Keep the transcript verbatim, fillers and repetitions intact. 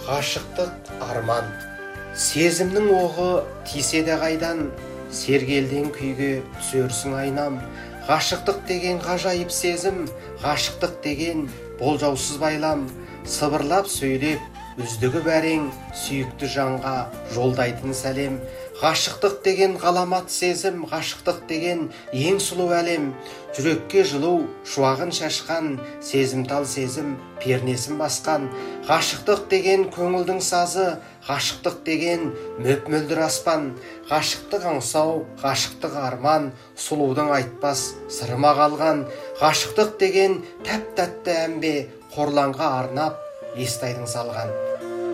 Ғашықтық арман, сезімнің оғы тисе де қайдан, сергелдең күйге түсерсің айнам. Ғашықтық деген ғажайып сезім, ғашықтық деген болжаусыз байлам. Сыбырлап сөйлеп, үздігі бәрең, сүйікті жанға жолдайтын сәлем. Ғашықтық деген ғаламат сезім, ғашықтық деген ең сұлу әлем. Жүрекке жылу шуағын шашқан, сезімтал сезім пернесін басқан. Ғашықтық деген көңілдің сазы, ғашықтық деген мөп-мөлдір аспан. Ғашықтық аңсау, ғашықтық арман, сұлудың айтпас сырыма қалған. Ғашықтық деген тәп-тәтті әмбе, қорланға арнап естайдың салған.